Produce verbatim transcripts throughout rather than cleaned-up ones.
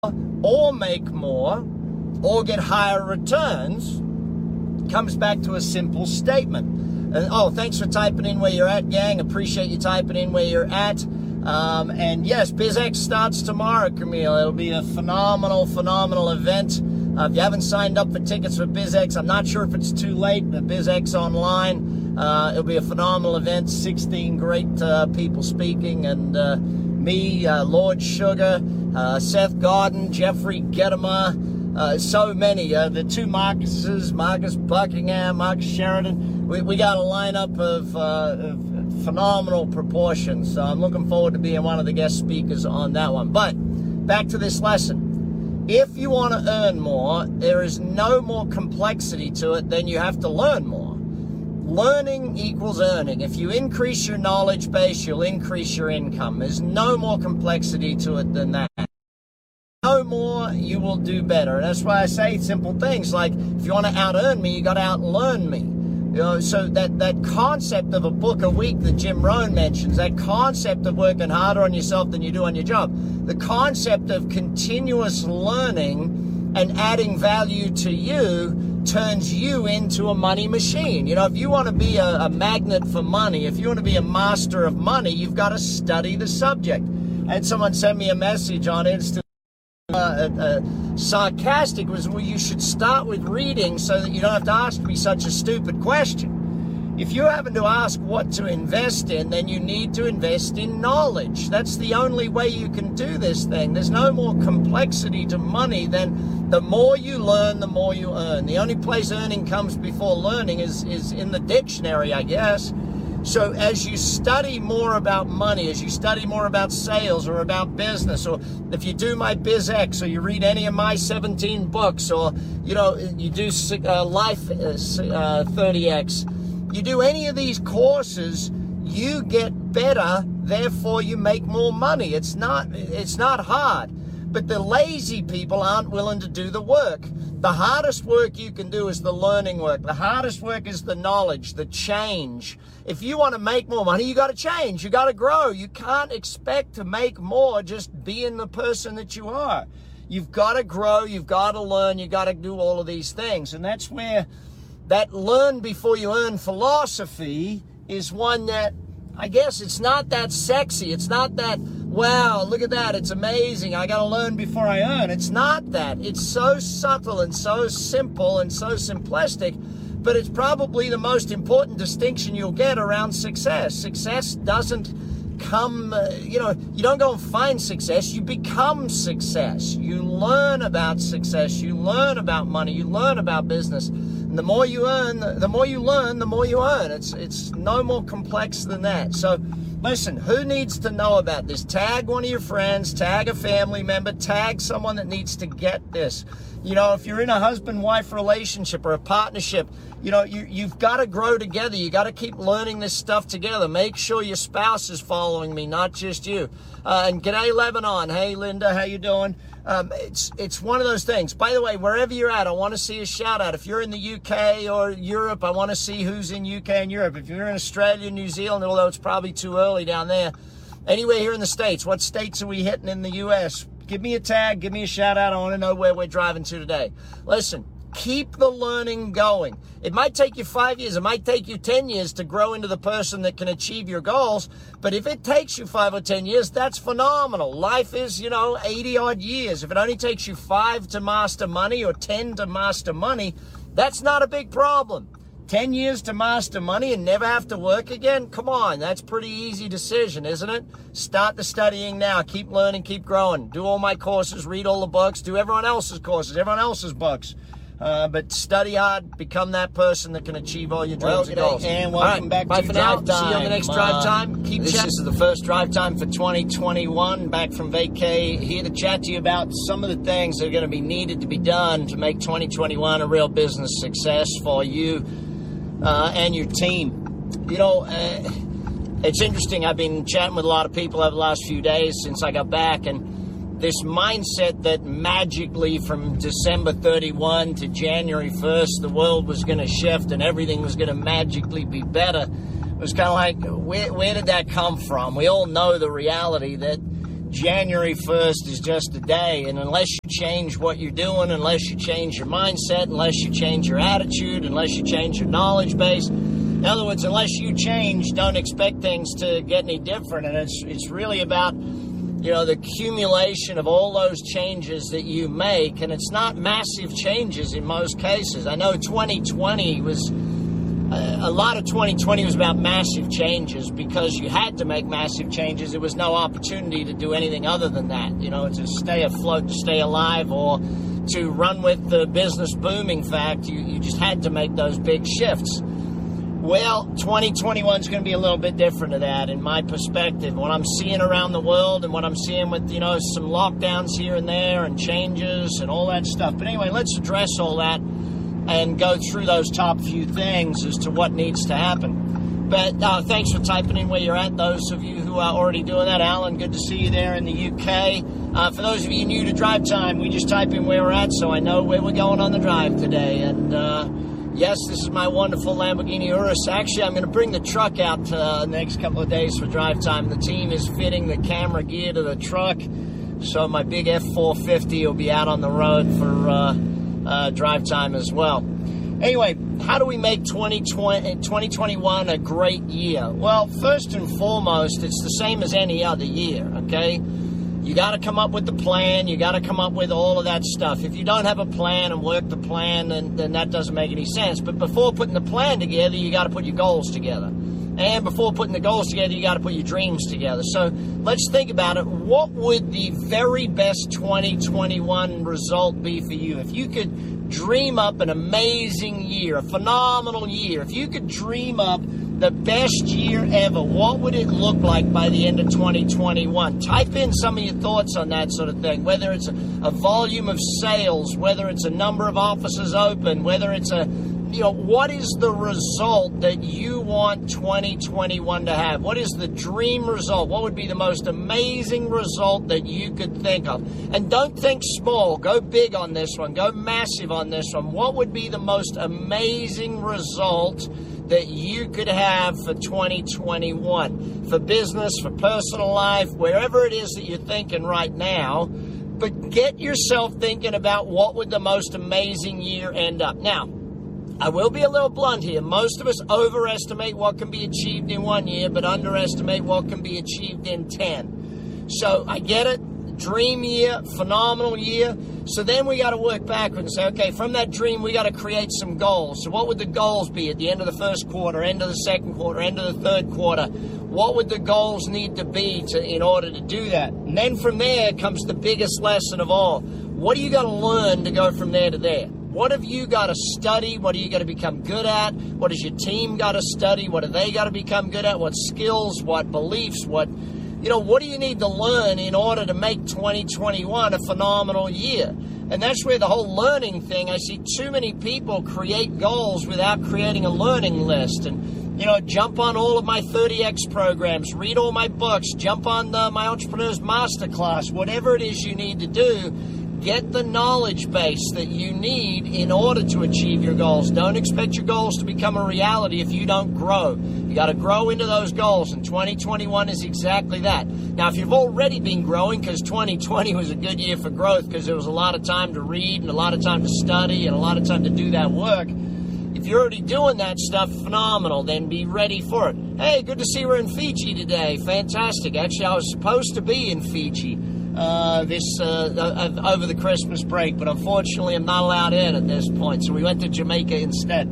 or make more or get higher returns comes back to a simple statement. And, oh, thanks for typing in where you're at, gang. Appreciate you typing in where you're at. Um, and yes, BizX starts tomorrow, Camille. It'll be a phenomenal, phenomenal event. Uh, if you haven't signed up for tickets for BizX, I'm not sure if it's too late, but BizX Online, uh, it'll be a phenomenal event. sixteen great uh, people speaking, and uh, me, uh, Lord Sugar, uh, Seth Godin, Jeffrey Gedimer, uh, so many. Uh, the two Marcuses, Marcus Buckingham, Marcus Sheridan. We, we got a lineup of, uh, of phenomenal proportions. So I'm looking forward to being one of the guest speakers on that one. But back to this lesson. If you want to earn more, there is no more complexity to it than you have to learn more. Learning equals earning. If you increase your knowledge base, you'll increase your income. There's no more complexity to it than that. No more, you will do better. And that's why I say simple things like, if you want to out-earn me, you got to out-learn me. You know, so that, that concept of a book a week that Jim Rohn mentions, that concept of working harder on yourself than you do on your job, the concept of continuous learning and adding value to you turns you into a money machine. You know, if you want to be a, a magnet for money, if you want to be a master of money, you've got to study the subject. And someone sent me a message on Instagram. Uh, uh, sarcastic was, well, you should start with reading so that you don't have to ask me such a stupid question. If you're having to ask what to invest in, then you need to invest in knowledge. That's the only way you can do this thing. There's no more complexity to money than the more you learn, the more you earn. The only place earning comes before learning is, is in the dictionary, I guess. So as you study more about money, as you study more about sales or about business, or if you do my BizX, or you read any of my seventeen books, or, you know, you do uh, Life uh, thirty X, you do any of these courses, you get better, therefore you make more money. It's not, it's not hard. But the lazy people aren't willing to do the work. The hardest work you can do is the learning work. The hardest work is the knowledge, the change. If you want to make more money, you got to change. You got to grow. You can't expect to make more just being the person that you are. You've got to grow. You've got to learn. You got to do all of these things. And that's where that learn before you earn philosophy is one that, I guess it's not that sexy. It's not that, wow, look at that, it's amazing, I gotta learn before I earn. It's not that. It's so subtle and so simple and so simplistic, but it's probably the most important distinction you'll get around success. Success doesn't come, uh, you know, you don't go and find success, you become success. You learn about success, you learn about money, you learn about business. And the more you earn, the more you learn, the more you earn. It's, it's no more complex than that. So listen, who needs to know about this? Tag one of your friends, tag a family member, tag someone that needs to get this. You know, if you're in a husband-wife relationship or a partnership, you know, you, you've got to grow together. You got to keep learning this stuff together. Make sure your spouse is following me, not just you. Uh, and g'day, Lebanon. Hey, Linda, how you doing? Um, it's it's one of those things. By the way, wherever you're at, I want to see a shout out. If you're in the U K or Europe, I want to see who's in U K and Europe. If you're in Australia, New Zealand, although it's probably too early down there. Anyway, here in the States, what states are we hitting in the U S? Give me a tag, give me a shout out. I want to know where we're driving to today. Listen, keep the learning going. It might take you five years, it might take you ten years to grow into the person that can achieve your goals. But if it takes you five or ten years, that's phenomenal. Life is, you know, eighty odd years. If it only takes you five to master money or ten to master money, that's not a big problem. ten years to master money and never have to work again? Come on, that's a pretty easy decision, isn't it? Start the studying now. Keep learning, keep growing. Do all my courses, read all the books, do everyone else's courses, everyone else's books. Uh, but study hard, become that person that can achieve all your dreams well, and goals. And welcome right, back bye to for Drive now. Time. See you on the next Drive uh, Time. Keep this chat. is the first Drive Time for twenty twenty-one. Back from vacay, here to chat to you about some of the things that are going to be needed to be done to make twenty twenty-one a real business success for you uh, and your team. You know, uh, it's interesting. I've been chatting with a lot of people over the last few days since I got back, and this mindset that magically from December thirty-first to January first, the world was going to shift and everything was going to magically be better. It was kind of like, where, where did that come from? We all know the reality that January first is just a day, and unless you change what you're doing, unless you change your mindset, unless you change your attitude, unless you change your knowledge base, in other words, unless you change, don't expect things to get any different. And it's it's really about, you know, the accumulation of all those changes that you make, and it's not massive changes in most cases. I know twenty twenty was... A lot of twenty twenty was about massive changes because you had to make massive changes. There was no opportunity to do anything other than that, you know, to stay afloat, to stay alive, or to run with the business booming fact. You, you just had to make those big shifts. Well, twenty twenty-one is going to be a little bit different to that in my perspective. What I'm seeing around the world and what I'm seeing with, you know, some lockdowns here and there and changes and all that stuff. But anyway, let's address all that and go through those top few things as to what needs to happen. But uh, thanks for typing in where you're at, those of you who are already doing that. Alan, good to see you there in the U K. Uh, for those of you new to Drive Time, we just type in where we're at so I know where we're going on the drive today. And uh, yes, this is my wonderful Lamborghini Urus. Actually, I'm going to bring the truck out uh, the next couple of days for Drive Time. The team is fitting the camera gear to the truck, so my big F four fifty will be out on the road for... Uh, Uh, drive time as well. Anyway, how do we make twenty twenty, twenty twenty-one a great year? Well, first and foremost, it's the same as any other year, okay? You got to come up with the plan. You got to come up with all of that stuff. If you don't have a plan and work the plan, then, then that doesn't make any sense. But before putting the plan together, you got to put your goals together. And before putting the goals together, you got to put your dreams together. So let's think about it. What would the very best twenty twenty-one result be for you? If you could dream up an amazing year, a phenomenal year, if you could dream up the best year ever, what would it look like by the end of twenty twenty-one? Type in some of your thoughts on that sort of thing, whether it's a, a volume of sales, whether it's a number of offices open, whether it's a You know, what is the result that you want twenty twenty-one to have? What is the dream result? What would be the most amazing result that you could think of? And don't think small. Go big on this one. Go massive on this one. What would be the most amazing result that you could have for twenty twenty-one? For business, for personal life, wherever it is that you're thinking right now. But get yourself thinking about what would the most amazing year end up. Now, I will be a little blunt here. Most of us overestimate what can be achieved in one year, but underestimate what can be achieved in ten. So I get it. Dream year, phenomenal year. So then we got to work backwards and say, okay, from that dream, we got to create some goals. So what would the goals be at the end of the first quarter, end of the second quarter, end of the third quarter? What would the goals need to be to, in order to do that? And then from there comes the biggest lesson of all. What do you got to learn to go from there to there? What have you got to study? What are you got to become good at? What has your team got to study? What have they got to become good at? What skills, what beliefs, what, you know, what do you need to learn in order to make twenty twenty-one a phenomenal year? And that's where the whole learning thing, I see too many people create goals without creating a learning list. And, you know, jump on all of my thirty X programs, read all my books, jump on the, my Entrepreneur's Masterclass, whatever it is you need to do. Get the knowledge base that you need in order to achieve your goals. Don't expect your goals to become a reality if you don't grow. You got to grow into those goals, and twenty twenty-one is exactly that. Now, if you've already been growing, because twenty twenty was a good year for growth, because there was a lot of time to read and a lot of time to study and a lot of time to do that work, if you're already doing that stuff, phenomenal, then be ready for it. Hey, good to see we're in Fiji today. Fantastic. Actually, I was supposed to be in Fiji uh, this uh, over the Christmas break, but unfortunately I'm not allowed in at this point, so we went to Jamaica instead.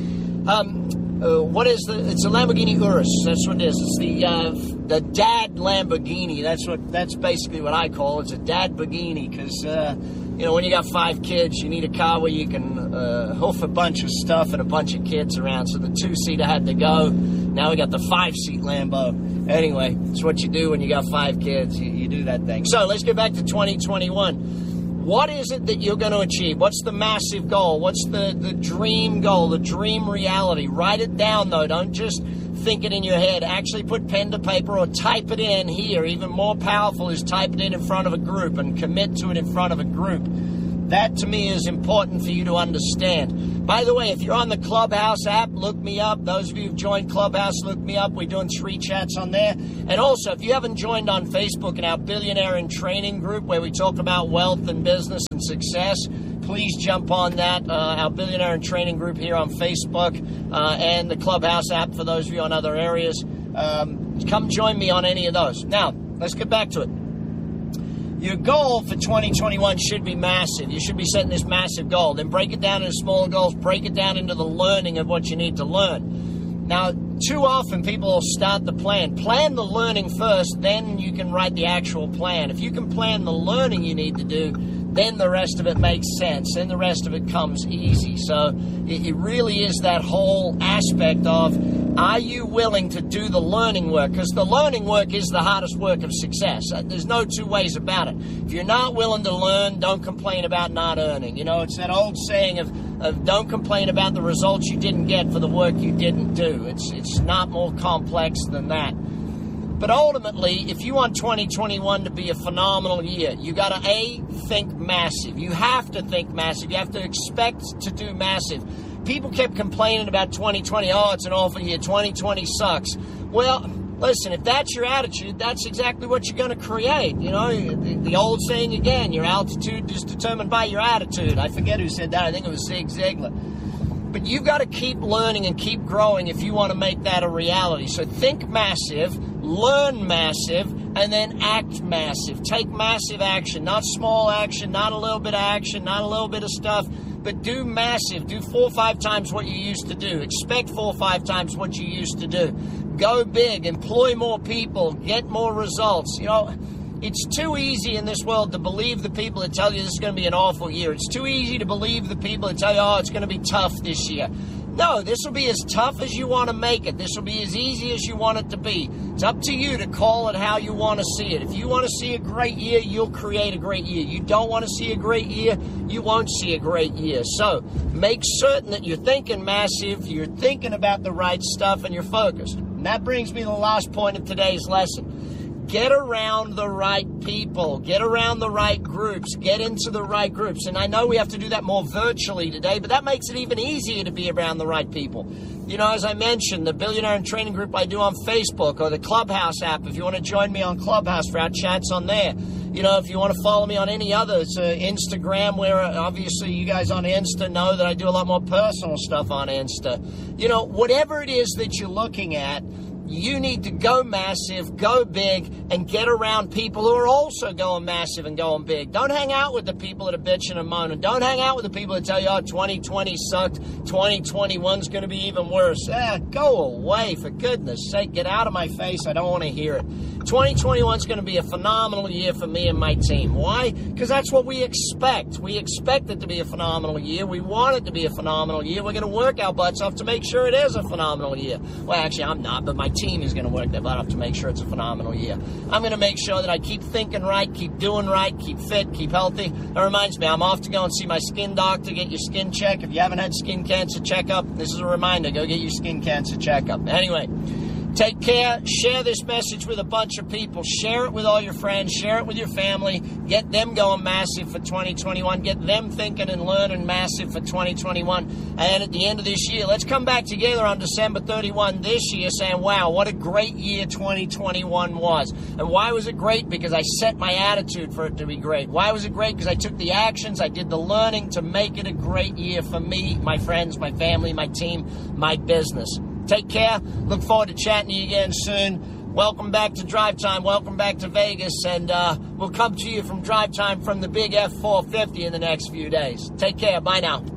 Um, uh, what is the? It's a Lamborghini Urus. That's what it is. It's the uh, the dad Lamborghini. That's what. That's basically what I call it. It's a dad Lamborghini because uh, you know when you got five kids, you need a car where you can uh, hoof a bunch of stuff and a bunch of kids around. So the two seater had to go. Now we got the five seat Lambo. Anyway, it's what you do when you got five kids. You, you do that thing. So let's get back to twenty twenty-one. What is it that you're going to achieve? What's the massive goal? What's the, the dream goal, the dream reality? Write it down, though. Don't just think it in your head. Actually put pen to paper or type it in here. Even more powerful is type it in in front of a group and commit to it in front of a group. That to me is important for you to understand. By the way, if you're on the Clubhouse app, look me up. Those of you who've joined Clubhouse, look me up. We're doing three chats on there. And also, if you haven't joined on Facebook in our Billionaire in Training group where we talk about wealth and business and success, please jump on that, uh, our Billionaire in Training group here on Facebook uh, and the Clubhouse app for those of you in other areas. Um, come join me on any of those. Now, let's get back to it. Your goal for twenty twenty-one should be massive. You should be setting this massive goal. Then break it down into smaller goals. Break it down into the learning of what you need to learn. Now, too often people will start the plan. Plan the learning first, then you can write the actual plan. If you can plan the learning you need to do, then the rest of it makes sense. Then the rest of it comes easy. So it, it really is that whole aspect of, are you willing to do the learning work? Because the learning work is the hardest work of success. There's no two ways about it. If you're not willing to learn, don't complain about not earning. You know, it's that old saying of, of don't complain about the results you didn't get for the work you didn't do. It's, it's not more complex than that. But ultimately, if you want twenty twenty-one to be a phenomenal year, you got to, A, think massive. You have to think massive. You have to expect to do massive. People kept complaining about twenty twenty. Oh, it's an awful year. twenty twenty sucks. Well, listen, if that's your attitude, that's exactly what you're going to create. You know, the, the old saying again, your altitude is determined by your attitude. I forget who said that. I think it was Zig Ziglar. But you've got to keep learning and keep growing if you want to make that a reality. So think massive, learn massive, and then act massive. Take massive action, not small action, not a little bit of action, not a little bit of stuff, but do massive. Do four or five times what you used to do. Expect four or five times what you used to do. Go big, employ more people, get more results. You know, it's too easy in this world to believe the people that tell you this is going to be an awful year. It's too easy to believe the people that tell you, oh, it's going to be tough this year. No, this will be as tough as you want to make it. This will be as easy as you want it to be. It's up to you to call it how you want to see it. If you want to see a great year, you'll create a great year. You don't want to see a great year, you won't see a great year. So make certain that you're thinking massive, you're thinking about the right stuff, and you're focused. And that brings me to the last point of today's lesson. Get around the right people. Get around the right groups. Get into the right groups. And I know we have to do that more virtually today, but that makes it even easier to be around the right people. You know, as I mentioned, the Billionaire in Training group I do on Facebook, or the Clubhouse app, if you want to join me on Clubhouse for our chats on there. You know, if you want to follow me on any other, it's uh, Instagram, where uh, obviously you guys on Insta know that I do a lot more personal stuff on Insta. You know, whatever it is that you're looking at, you need to go massive, go big, and get around people who are also going massive and going big. Don't hang out with the people that are bitching and moaning. Don't hang out with the people that tell you, oh, twenty twenty sucked, twenty twenty-one's going to be even worse. Eh, go away, for goodness sake. Get out of my face. I don't want to hear it. twenty twenty-one's going to be a phenomenal year for me and my team. Why? Because that's what we expect. We expect it to be a phenomenal year. We want it to be a phenomenal year. We're going to work our butts off to make sure it is a phenomenal year. Well, actually, I'm not, but my team is going to work their butt off to make sure it's a phenomenal year. I'm going to make sure that I keep thinking right, keep doing right, keep fit, keep healthy. That reminds me, I'm off to go and see my skin doctor, get your skin check. If you haven't had skin cancer checkup, this is a reminder, go get your skin cancer checkup. Anyway, take care. Share this message with a bunch of people. Share it with all your friends. Share it with your family. Get them going massive for twenty twenty-one. Get them thinking and learning massive for twenty twenty-one. And at the end of this year, let's come back together on December thirty-first this year saying, wow, what a great year twenty twenty-one was. And why was it great? Because I set my attitude for it to be great. Why was it great? Because I took the actions, I did the learning to make it a great year for me, my friends, my family, my team, my business. Take care. Look forward to chatting to you again soon. Welcome back to Drive Time. Welcome back to Vegas. And uh, we'll come to you from Drive Time from the big F four fifty in the next few days. Take care. Bye now.